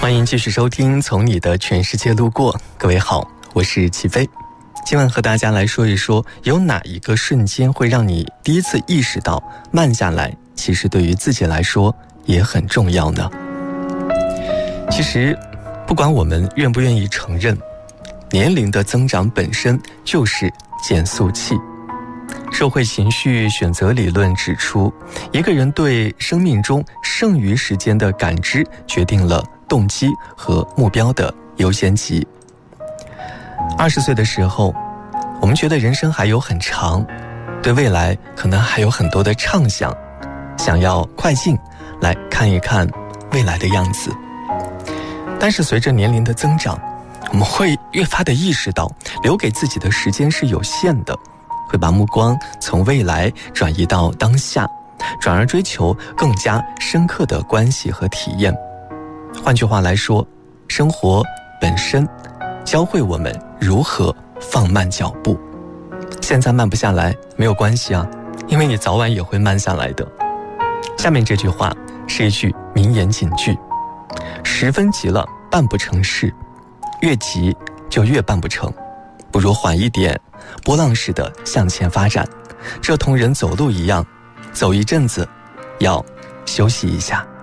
欢迎继续收听《从你的全世界路过》。各位好，我是齐飞。今晚和大家来说一说，有哪一个瞬间会让你第一次意识到慢下来其实对于自己来说也很重要呢？其实不管我们愿不愿意承认，年龄的增长本身就是减速器。社会情绪选择理论指出，一个人对生命中剩余时间的感知决定了动机和目标的优先级。20岁的时候，我们觉得人生还有很长，对未来可能还有很多的畅想，想要快进来看一看未来的样子。但是随着年龄的增长，我们会越发的意识到，留给自己的时间是有限的，会把目光从未来转移到当下，转而追求更加深刻的关系和体验。换句话来说，生活本身教会我们如何放慢脚步。现在慢不下来没有关系啊，因为你早晚也会慢下来的。下面这句话是一句名言警句：10分急了办不成事，越急就越办不成，不如缓一点，波浪式的向前发展。这同人走路一样，走一阵子要休息一下。